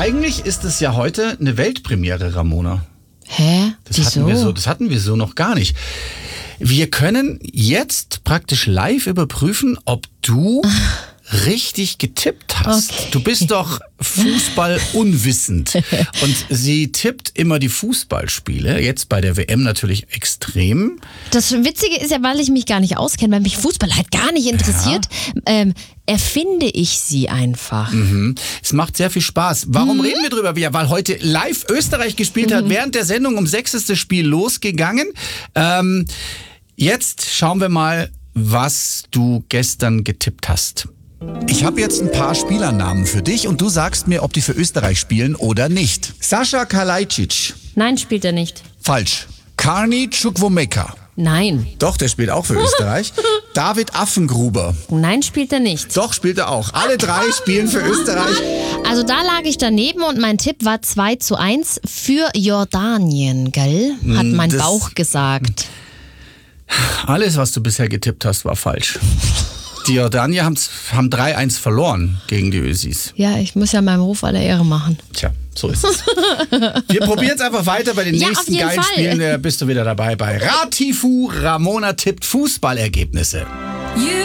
Eigentlich ist es ja heute eine Weltpremiere, Ramona. Hä? Das hatten wir so noch gar nicht. Wir können jetzt praktisch live überprüfen, ob du richtig getippt hast. Okay. Du bist doch Fußball unwissend. Und sie tippt immer die Fußballspiele, jetzt bei der WM natürlich extrem. Das Witzige ist ja, weil ich mich gar nicht auskenne, weil mich Fußball halt gar nicht interessiert, erfinde ich sie einfach. Es macht sehr viel Spaß. Warum reden wir drüber? Ja, weil heute live Österreich gespielt hat, während der Sendung um 6 ist das Spiel losgegangen. Jetzt schauen wir mal, was du gestern getippt hast. Ich habe jetzt ein paar Spielernamen für dich und du sagst mir, ob die für Österreich spielen oder nicht. Sascha Kalajdzic. Nein, spielt er nicht. Falsch. Carney Chukwuemeka. Nein. Doch, der spielt auch für Österreich. David Affengruber. Nein, spielt er nicht. Doch, spielt er auch. Alle drei spielen für Österreich. Also da lag ich daneben und mein Tipp war 2:1 für Jordanien, gell? Hat mein Bauch gesagt. Alles, was du bisher getippt hast, war falsch. Die Jordanier haben 3-1 verloren gegen die Ösis. Ja, ich muss ja meinem Ruf aller Ehre machen. Tja, so ist es. Wir probieren es einfach weiter bei den Ja, nächsten auf jeden geilen Fall. Spielen. Da bist du wieder dabei bei Ratifu. Ramona tippt Fußballergebnisse.